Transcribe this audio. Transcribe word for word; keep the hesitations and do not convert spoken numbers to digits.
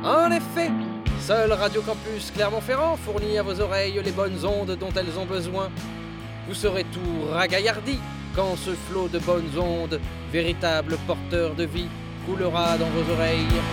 En effet, seul Radio Campus Clermont-Ferrand fournit à vos oreilles les bonnes ondes dont elles ont besoin. Vous serez tout ragaillardi quand ce flot de bonnes ondes, véritable porteur de vie, coulera dans vos oreilles.